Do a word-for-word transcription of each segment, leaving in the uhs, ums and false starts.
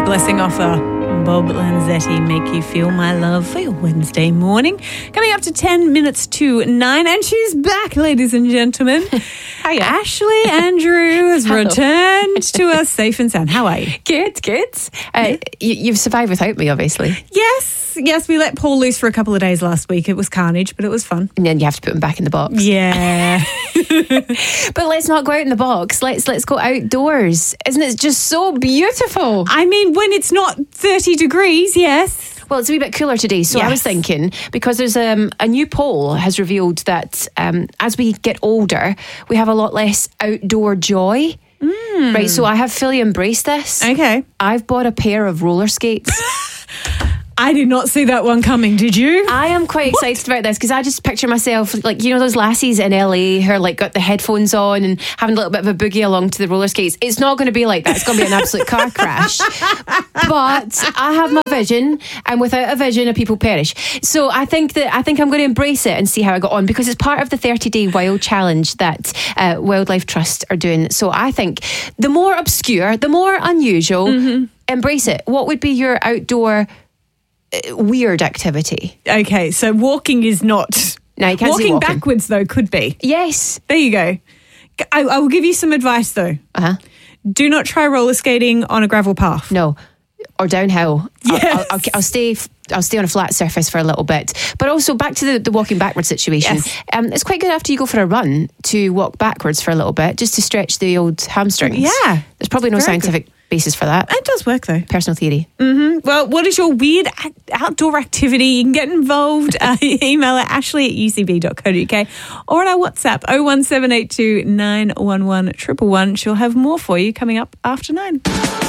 blessing offer. Bob Lanzetti, Make You Feel My Love for your Wednesday morning. Coming up to ten minutes to nine, and she's back, ladies and gentlemen. Hiya. Ashley Andrew has returned to us safe and sound. How are you? Good, good. Uh, you, you've survived without me, obviously. Yes, yes, we let Paul loose for a couple of days last week. It was carnage, but it was fun. And then you have to put him back in the box. Yeah. But let's not go out in the box. Let's let's go outdoors. Isn't it just so beautiful? I mean, when it's not thirty degrees, yes. Well, it's a wee bit cooler today, so Yes. I was thinking, because there's um, a new poll has revealed that um, as we get older, we have a lot less outdoor joy. Mm. Right, so I have fully embraced this. Okay. I've bought a pair of roller skates. I did not see that one coming, did you? I am quite What? excited about this because I just picture myself like, you know, those lassies in L A who are like got the headphones on and having a little bit of a boogie along to the roller skates. It's not going to be like that. It's going to be an absolute car crash. But I have my vision, and without a vision, a people perish. So I think that I think I'm going to embrace it and see how I got on, because it's part of the thirty day wild challenge that uh, Wildlife Trust are doing. So I think the more obscure, the more unusual, mm-hmm. embrace it. What would be your outdoor weird activity? Okay, so walking is not. No, you can't see walking, walking backwards, though, could be. Yes. There you go. I, I will give you some advice, though. Uh-huh. Do not try roller skating on a gravel path. No. Or downhill. Yes. I'll, I'll, I'll, I'll stay I'll stay on a flat surface for a little bit. But also back to the, the walking backwards situation. Yes. Um, it's quite good after you go for a run to walk backwards for a little bit, just to stretch the old hamstrings. Yeah. There's probably no Very scientific good. basis for that. It does work, though. Personal theory. Mm-hmm. Well, what is your weird a- outdoor activity? You can get involved. Uh, email at ashley at u c b dot co dot u k or on our WhatsApp oh one seven eight two nine one one one one one. She'll have more for you coming up after nine.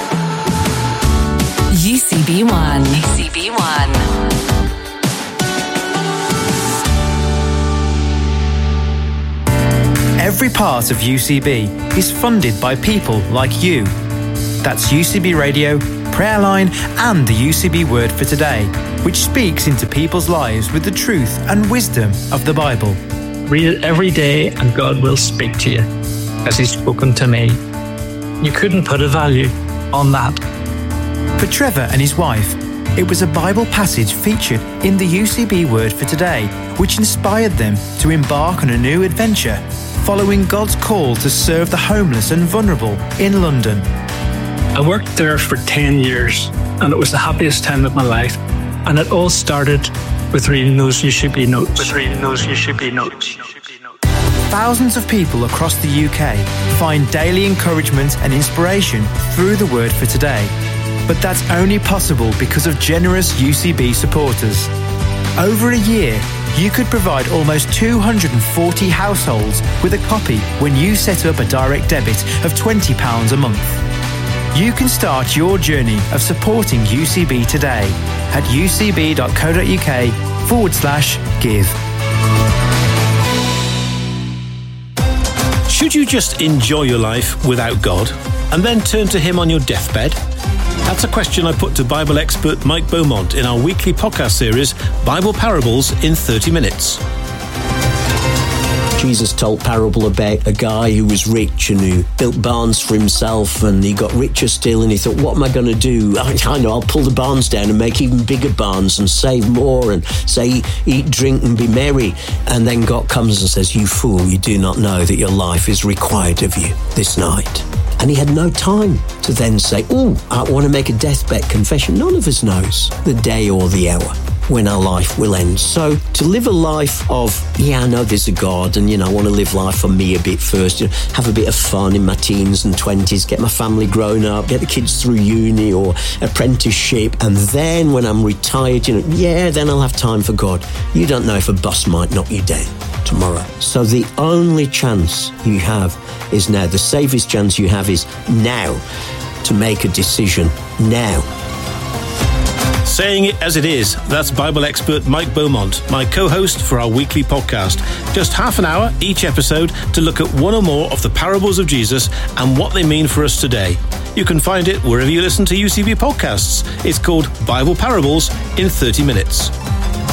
U C B one. U C B one. Every part of U C B is funded by people like you. That's U C B Radio, Prayer Line, and the U C B Word for Today, which speaks into people's lives with the truth and wisdom of the Bible. Read it every day and God will speak to you as He's spoken to me. You couldn't put a value on that. For Trevor and his wife, it was a Bible passage featured in the U C B Word for Today, which inspired them to embark on a new adventure, following God's call to serve the homeless and vulnerable in London. I worked there for ten years and it was the happiest time of my life. And it all started with reading those U C B notes. With reading those U C B notes. Thousands of people across the U K find daily encouragement and inspiration through the Word for Today. But that's only possible because of generous U C B supporters. Over a year, you could provide almost two hundred forty households with a copy when you set up a direct debit of twenty pounds a month. You can start your journey of supporting U C B today at ucb.co.uk forward slash give. Should you just enjoy your life without God and then turn to Him on your deathbed? That's a question I put to Bible expert Mike Beaumont in our weekly podcast series, Bible Parables in thirty minutes. Jesus told parable about a guy who was rich and who built barns for himself, and he got richer still, and he thought, what am I going to do? I, I know, I'll pull the barns down and make even bigger barns and save more and say, eat, drink and be merry. And then God comes and says, you fool, you do not know that your life is required of you this night. And he had no time to then say, oh, I want to make a deathbed confession. None of us knows the day or the hour when our life will end. So to live a life of, yeah, I know there's a God, and, you know, I want to live life for me a bit first, you know, have a bit of fun in my teens and twenties, get my family grown up, get the kids through uni or apprenticeship, and then when I'm retired, you know, yeah, then I'll have time for God. You don't know if a bus might knock you down tomorrow. So the only chance you have is now. The safest chance you have is now to make a decision now. Saying it as it is, that's Bible expert Mike Beaumont, my co-host for our weekly podcast. Just half an hour each episode to look at one or more of the parables of Jesus and what they mean for us today. You can find it wherever you listen to U C B podcasts. It's called Bible Parables in thirty minutes.